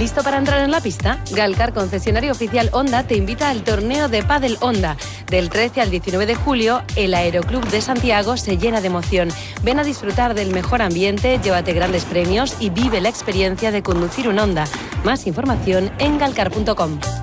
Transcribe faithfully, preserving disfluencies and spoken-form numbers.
¿Listo para entrar en la pista? Galcar, concesionario oficial Honda, te invita al torneo de pádel Honda. Del trece al diecinueve de julio, el Aeroclub de Santiago se llena de emoción. Ven a disfrutar del mejor ambiente, llévate grandes premios y vive la experiencia de conducir un Honda. Más información en galcar punto com.